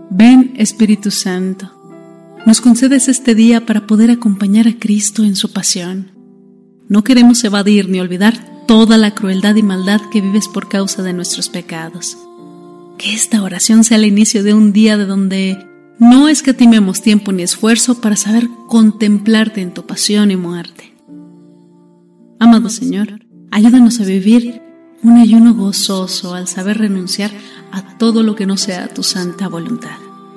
Ven, Espíritu Santo, nos concedes este día para poder acompañar a Cristo en su pasión. No queremos evadir ni olvidar toda la crueldad y maldad que vives por causa de nuestros pecados. Que esta oración sea el inicio de un día de donde no escatimemos tiempo ni esfuerzo para saber contemplarte en tu pasión y muerte. Amado Señor, ayúdanos a vivir un ayuno gozoso al saber renunciar a todo lo que no sea tu santa voluntad.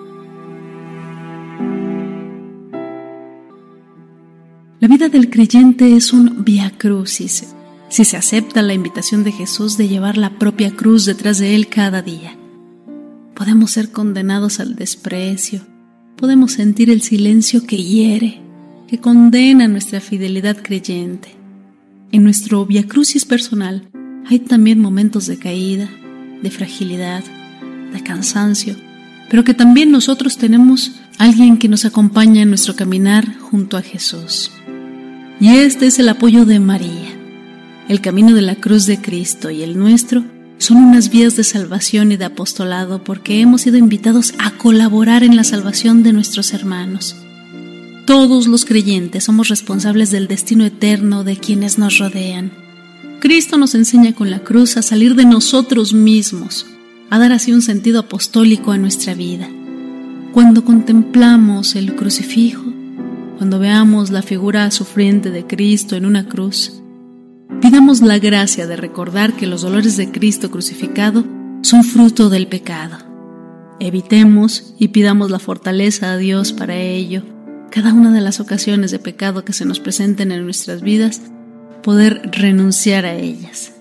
La vida del creyente es un vía crucis, si se acepta la invitación de Jesús de llevar la propia cruz detrás de Él cada día. Podemos ser condenados al desprecio, podemos sentir el silencio que hiere, que condena nuestra fidelidad creyente. En nuestro vía crucis personal hay también momentos de caída, de fragilidad, de cansancio, pero que también nosotros tenemos alguien que nos acompaña en nuestro caminar junto a Jesús. Y este es el apoyo de María. El camino de la cruz de Cristo y el nuestro son unas vías de salvación y de apostolado porque hemos sido invitados a colaborar en la salvación de nuestros hermanos. Todos los creyentes somos responsables del destino eterno de quienes nos rodean. Cristo nos enseña con la cruz a salir de nosotros mismos, a dar así un sentido apostólico a nuestra vida. Cuando contemplamos el crucifijo, cuando veamos la figura sufriente de Cristo en una cruz, pidamos la gracia de recordar que los dolores de Cristo crucificado son fruto del pecado. Evitemos y pidamos la fortaleza a Dios para ello. Cada una de las ocasiones de pecado que se nos presenten en nuestras vidas, poder renunciar a ellas.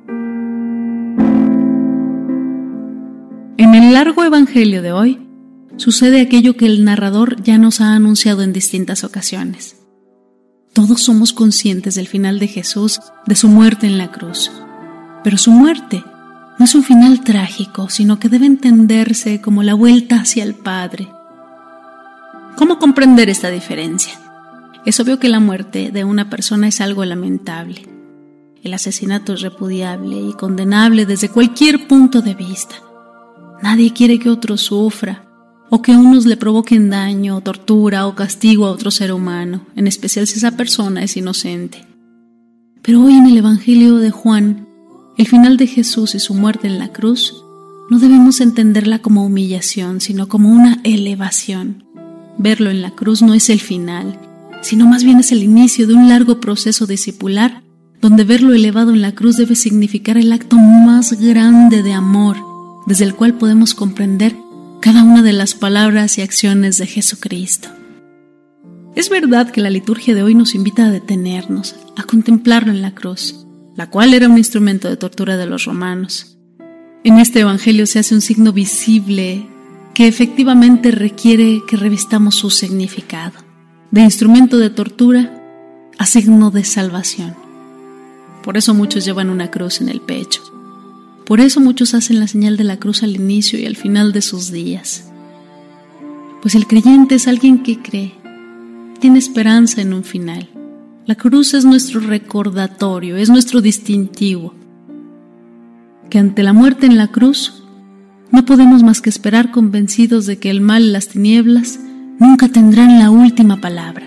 En el largo evangelio de hoy, sucede aquello que el narrador ya nos ha anunciado en distintas ocasiones. Todos somos conscientes del final de Jesús, de su muerte en la cruz. Pero su muerte no es un final trágico, sino que debe entenderse como la vuelta hacia el Padre. ¿Cómo comprender esta diferencia? Es obvio que la muerte de una persona es algo lamentable. El asesinato es repudiable y condenable desde cualquier punto de vista. Nadie quiere que otro sufra, o que unos le provoquen daño, tortura o castigo a otro ser humano, en especial si esa persona es inocente. Pero hoy en el Evangelio de Juan, el final de Jesús y su muerte en la cruz, no debemos entenderla como humillación, sino como una elevación. Verlo en la cruz no es el final, sino más bien es el inicio de un largo proceso discipular, donde verlo elevado en la cruz debe significar el acto más grande de amor, desde el cual podemos comprender cada una de las palabras y acciones de Jesucristo. Es verdad que la liturgia de hoy nos invita a detenernos, a contemplarlo en la cruz, la cual era un instrumento de tortura de los romanos. En este evangelio se hace un signo visible que efectivamente requiere que revistamos su significado, de instrumento de tortura a signo de salvación. Por eso muchos llevan una cruz en el pecho. Por eso muchos hacen la señal de la cruz al inicio y al final de sus días. Pues el creyente es alguien que cree, tiene esperanza en un final. La cruz es nuestro recordatorio, es nuestro distintivo. Que ante la muerte en la cruz, no podemos más que esperar convencidos de que el mal y las tinieblas nunca tendrán la última palabra.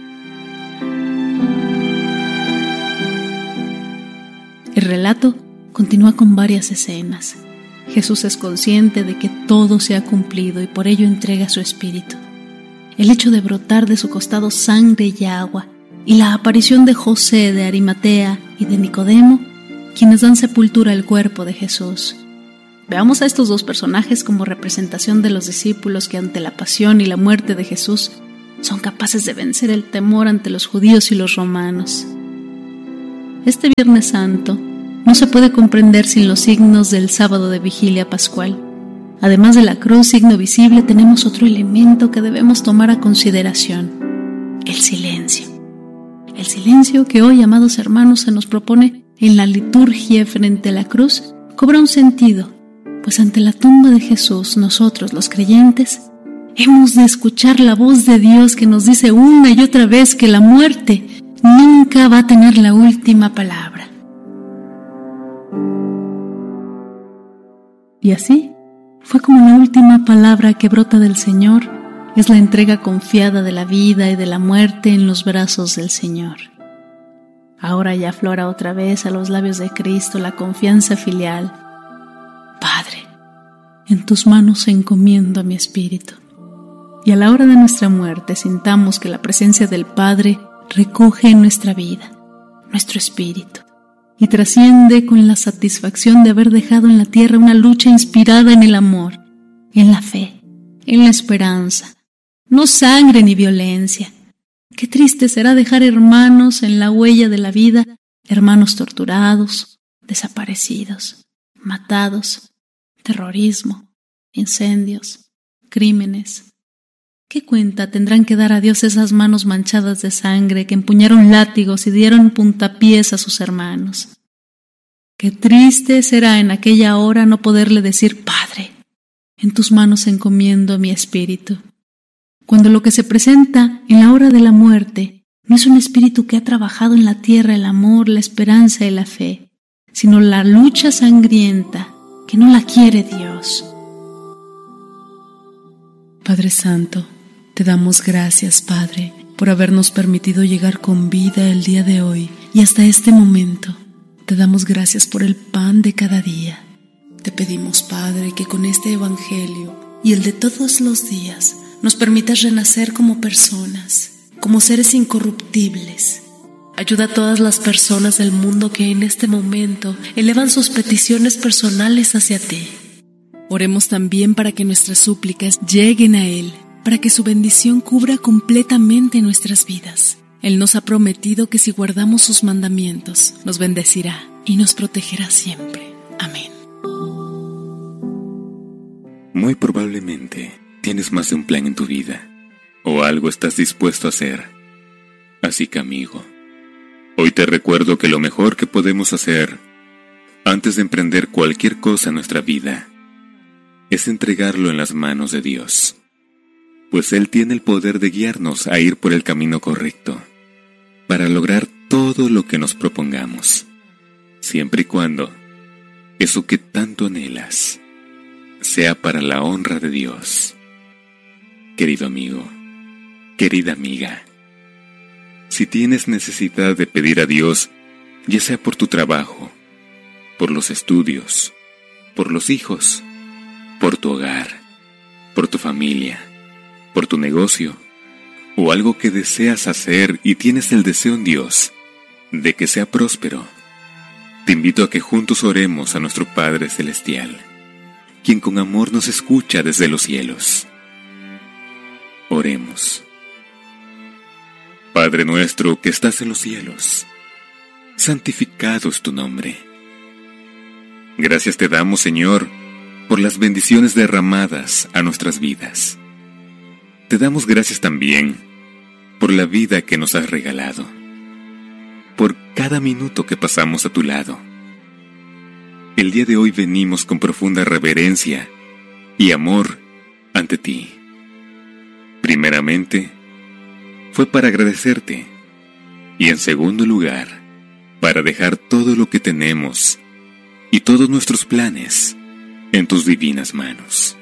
El relato continúa con varias escenas. Jesús es consciente de que todo se ha cumplido y por ello entrega su espíritu. El hecho de brotar de su costado sangre y agua y la aparición de José de Arimatea y de Nicodemo, quienes dan sepultura al cuerpo de Jesús. Veamos a estos dos personajes como representación de los discípulos que ante la pasión y la muerte de Jesús son capaces de vencer el temor ante los judíos y los romanos. Este Viernes Santo no se puede comprender sin los signos del sábado de vigilia pascual. Además de la cruz, signo visible, tenemos otro elemento que debemos tomar a consideración: el silencio. El silencio que hoy, amados hermanos, se nos propone en la liturgia frente a la cruz, cobra un sentido, pues ante la tumba de Jesús, nosotros, los creyentes, hemos de escuchar la voz de Dios que nos dice una y otra vez que la muerte nunca va a tener la última palabra. Y así, Fue como la última palabra que brota del Señor, es la entrega confiada de la vida y de la muerte en los brazos del Señor. Ahora ya aflora otra vez a los labios de Cristo la confianza filial. Padre, en tus manos encomiendo a mi espíritu. Y a la hora de nuestra muerte sintamos que la presencia del Padre recoge en nuestra vida, nuestro espíritu, y trasciende con la satisfacción de haber dejado en la tierra una lucha inspirada en el amor, en la fe, en la esperanza, no sangre ni violencia. Qué triste será dejar hermanos en la huella de la vida, hermanos torturados, desaparecidos, matados, terrorismo, incendios, crímenes. ¿Qué cuenta tendrán que dar a Dios esas manos manchadas de sangre que empuñaron látigos y dieron puntapiés a sus hermanos? Qué triste será en aquella hora no poderle decir: Padre, en tus manos encomiendo mi espíritu. Cuando lo que se presenta en la hora de la muerte no es un espíritu que ha trabajado en la tierra el amor, la esperanza y la fe, sino la lucha sangrienta que no la quiere Dios. Padre Santo, te damos gracias, Padre, por habernos permitido llegar con vida el día de hoy y hasta este momento. Te damos gracias por el pan de cada día. Te pedimos, Padre, que con este Evangelio y el de todos los días nos permitas renacer como personas, como seres incorruptibles. Ayuda a todas las personas del mundo que en este momento elevan sus peticiones personales hacia ti. Oremos también para que nuestras súplicas lleguen a Él, para que su bendición cubra completamente nuestras vidas. Él nos ha prometido que si guardamos sus mandamientos, nos bendecirá y nos protegerá siempre. Amén. Muy probablemente tienes más de un plan en tu vida, o algo estás dispuesto a hacer. Así que, amigo, hoy te recuerdo que lo mejor que podemos hacer antes de emprender cualquier cosa en nuestra vida es entregarlo en las manos de Dios, pues Él tiene el poder de guiarnos a ir por el camino correcto, para lograr todo lo que nos propongamos, siempre y cuando eso que tanto anhelas sea para la honra de Dios. Querido amigo, querida amiga, si tienes necesidad de pedir a Dios, ya sea por tu trabajo, por los estudios, por los hijos, por tu hogar, por tu familia, por tu negocio, o algo que deseas hacer y tienes el deseo en Dios de que sea próspero, te invito a que juntos oremos a nuestro Padre Celestial, quien con amor nos escucha desde los cielos. Oremos. Padre nuestro que estás en los cielos, santificado es tu nombre. Gracias te damos, Señor, por las bendiciones derramadas a nuestras vidas. Te damos gracias también por la vida que nos has regalado, por cada minuto que pasamos a tu lado. El día de hoy venimos con profunda reverencia y amor ante ti. Primeramente, fue para agradecerte, y en segundo lugar, para dejar todo lo que tenemos y todos nuestros planes en tus divinas manos.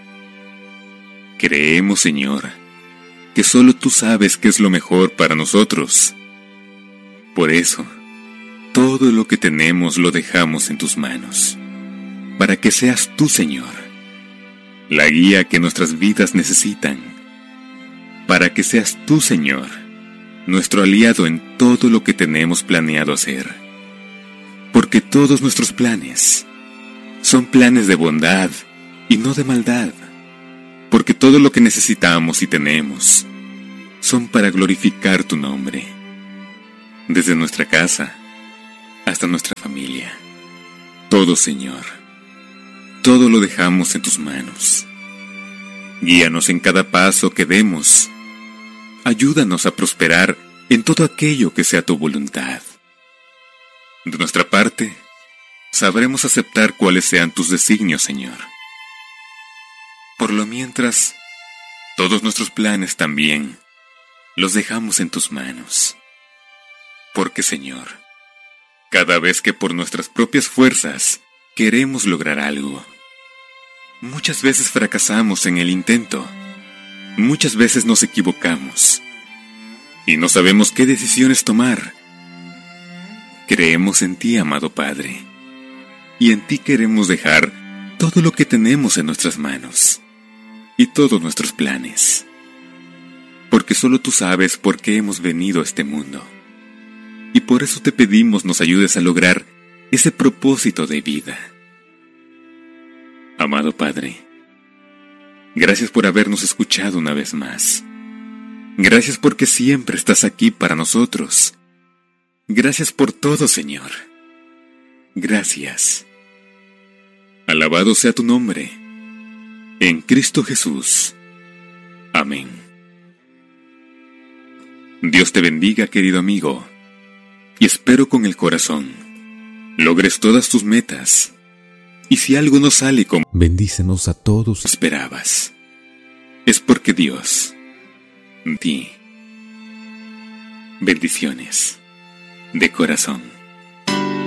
Creemos, Señor, que solo tú sabes qué es lo mejor para nosotros. Por eso, todo lo que tenemos lo dejamos en tus manos, para que seas tú, Señor, la guía que nuestras vidas necesitan, para que seas tú, Señor, nuestro aliado en todo lo que tenemos planeado hacer, porque todos nuestros planes son planes de bondad y no de maldad, porque todo lo que necesitamos y tenemos son para glorificar tu nombre, desde nuestra casa hasta nuestra familia. Todo, Señor, todo lo dejamos en tus manos. Guíanos en cada paso que demos. Ayúdanos a prosperar en todo aquello que sea tu voluntad. De nuestra parte, sabremos aceptar cuáles sean tus designios, Señor. Por lo mientras, todos nuestros planes también los dejamos en tus manos. Porque, Señor, cada vez que por nuestras propias fuerzas queremos lograr algo, Muchas veces fracasamos en el intento. Muchas veces nos equivocamos. Y no sabemos qué decisiones tomar. Creemos en ti, amado Padre. Y en ti queremos dejar todo lo que tenemos en nuestras manos. Y todos nuestros planes. Porque solo tú sabes por qué hemos venido a este mundo. Y por eso te pedimos nos ayudes a lograr ese propósito de vida. Amado Padre, gracias por habernos escuchado una vez más. Gracias porque siempre estás aquí para nosotros. Gracias por todo, Señor. Gracias. Alabado sea tu nombre. En Cristo Jesús. Amén. Dios te bendiga, querido amigo, y espero con el corazón logres todas tus metas. Y si algo no sale como bendícenos a todos esperabas, es porque Dios, ti, bendiciones de corazón.